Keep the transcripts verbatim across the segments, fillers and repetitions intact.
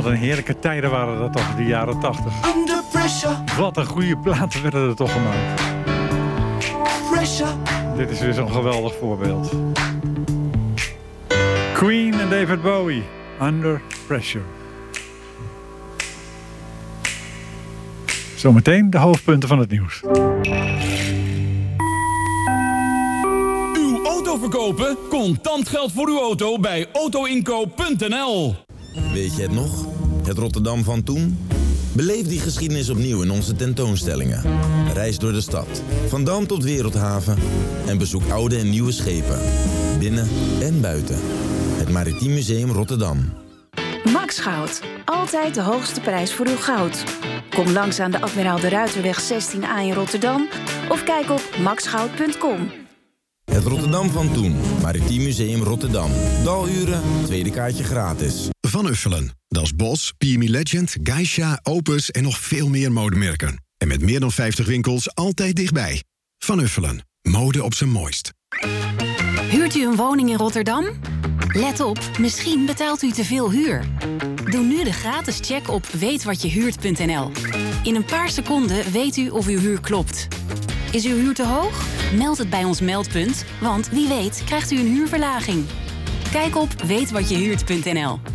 Wat een heerlijke tijden waren dat toch, de jaren tachtig. Wat een goede platen werden er toch gemaakt. Dit is weer zo'n geweldig voorbeeld. Queen en David Bowie, Under Pressure. Zometeen de hoofdpunten van het nieuws. Uw auto verkopen? Contant geld voor uw auto bij autoinkoop punt n l. Weet je het nog? Het Rotterdam van toen? Beleef die geschiedenis opnieuw in onze tentoonstellingen. Reis door de stad, van Dam tot Wereldhaven. En bezoek oude en nieuwe schepen. Binnen en buiten. Het Maritiem Museum Rotterdam. Max Goud. Altijd de hoogste prijs voor uw goud. Kom langs aan de Admiraal de Ruiterweg zestien A in Rotterdam. Of kijk op max goud punt com. Het Rotterdam van toen. Maritiem Museum Rotterdam. Daluren, tweede kaartje gratis. Van Uffelen. Das Boss, P M E Legend, Geisha, Opus en nog veel meer modemerken. En met meer dan vijftig winkels altijd dichtbij. Van Uffelen. Mode op zijn mooist. Huurt u een woning in Rotterdam? Let op, misschien betaalt u te veel huur. Doe nu de gratis check op weet wat je huurt punt n l. In een paar seconden weet u of uw huur klopt. Is uw huur te hoog? Meld het bij ons meldpunt, want wie weet krijgt u een huurverlaging. Kijk op weet wat je huurt punt n l.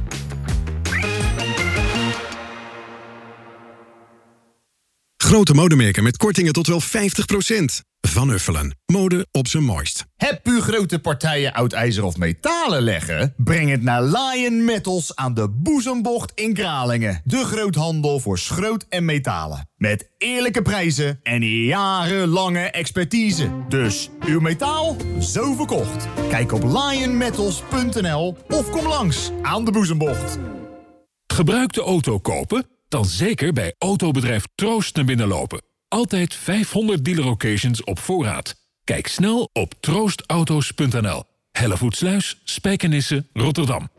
Grote modemerken met kortingen tot wel vijftig procent. Van Uffelen. Mode op zijn mooist. Heb u grote partijen oud ijzer of metalen leggen? Breng het naar Lion Metals aan de Boezembocht in Kralingen. De groothandel voor schroot en metalen. Met eerlijke prijzen en jarenlange expertise. Dus uw metaal, zo verkocht. Kijk op lion metals punt n l of kom langs aan de Boezembocht. Gebruikte auto kopen? Dan zeker bij autobedrijf Troost naar binnen lopen. Altijd vijfhonderd dealer occasions op voorraad. Kijk snel op troost auto's punt n l. Hellevoetsluis, Spijkenisse, Rotterdam.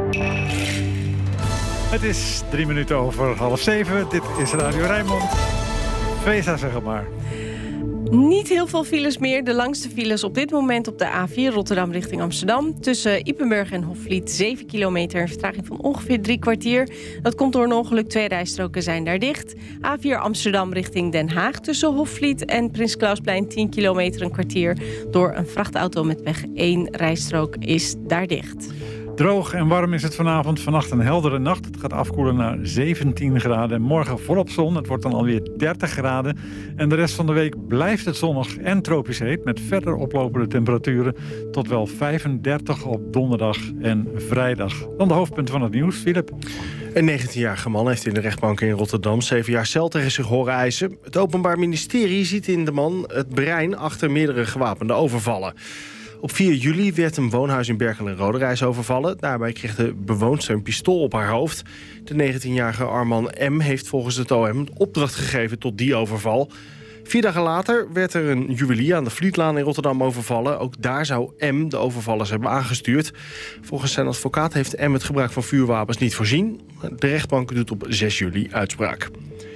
Het is drie minuten over half zeven. Dit is Radio Rijnmond. Vesa, zeg het maar. Niet heel veel files meer. De langste files op dit moment op de A vier Rotterdam richting Amsterdam. Tussen Ypenburg en Hofvliet zeven kilometer. Een vertraging van ongeveer drie kwartier. Dat komt door een ongeluk. Twee rijstroken zijn daar dicht. A vier Amsterdam richting Den Haag. Tussen Hofvliet en Prins Klausplein tien kilometer een kwartier. Door een vrachtauto met weg één rijstrook is daar dicht. Droog en warm is het vanavond. Vannacht een heldere nacht. Het gaat afkoelen naar zeventien graden. Morgen volop zon. Het wordt dan alweer dertig graden. En de rest van de week blijft het zonnig en tropisch heet. Met verder oplopende temperaturen tot wel vijfendertig op donderdag en vrijdag. Dan de hoofdpunten van het nieuws. Philip. Een negentienjarige man heeft in de rechtbank in Rotterdam zeven jaar cel tegen zich horen eisen. Het Openbaar Ministerie ziet in de man het brein achter meerdere gewapende overvallen. Op vier juli werd een woonhuis in Berkel en Roderijs overvallen. Daarbij kreeg de bewoonster een pistool op haar hoofd. De negentienjarige Arman M. heeft volgens het O M opdracht gegeven tot die overval. Vier dagen later werd er een juwelier aan de Vlietlaan in Rotterdam overvallen. Ook daar zou M. de overvallers hebben aangestuurd. Volgens zijn advocaat heeft M. het gebruik van vuurwapens niet voorzien. De rechtbank doet op zes juli uitspraak.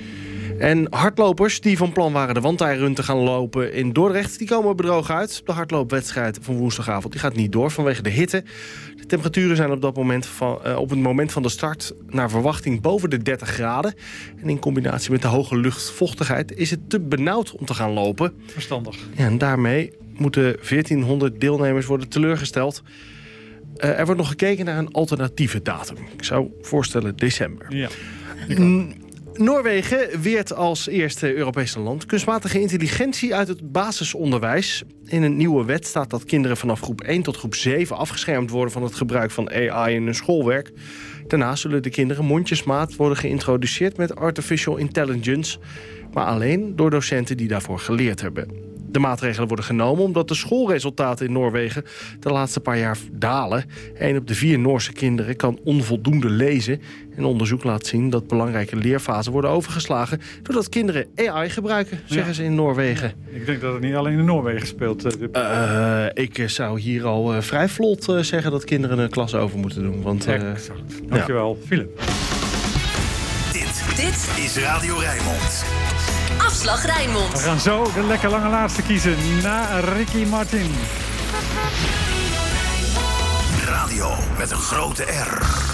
En hardlopers die van plan waren de wandrijrun te gaan lopen in Dordrecht, die komen bedrogen uit. De hardloopwedstrijd van woensdagavond die gaat niet door vanwege de hitte. De temperaturen zijn op, dat moment van, uh, op het moment van de start naar verwachting boven de dertig graden. En in combinatie met de hoge luchtvochtigheid is het te benauwd om te gaan lopen. Verstandig. Ja, en daarmee moeten veertienhonderd deelnemers worden teleurgesteld. Uh, er wordt nog gekeken naar een alternatieve datum. Ik zou voorstellen december. Ja. Mm, Noorwegen weert als eerste Europese land kunstmatige intelligentie uit het basisonderwijs. In een nieuwe wet staat dat kinderen vanaf groep één tot groep zeven afgeschermd worden van het gebruik van A I in hun schoolwerk. Daarnaast zullen de kinderen mondjesmaat worden geïntroduceerd met artificial intelligence, maar alleen door docenten die daarvoor geleerd hebben. De maatregelen worden genomen omdat de schoolresultaten in Noorwegen de laatste paar jaar dalen. Een op de vier Noorse kinderen kan onvoldoende lezen. En onderzoek laat zien dat belangrijke leerfasen worden overgeslagen doordat kinderen A I gebruiken, zeggen ja. ze in Noorwegen. Ik denk dat het niet alleen in Noorwegen speelt. Uh, ik zou hier al uh, vrij vlot uh, zeggen dat kinderen een klas over moeten doen. Want, uh, exact. Dankjewel, ja. Philip. Dit, dit is Radio Rijnmond. Afslag Rijnmond. We gaan zo de lekker lange laatste kiezen na Ricky Martin. Radio met een grote R.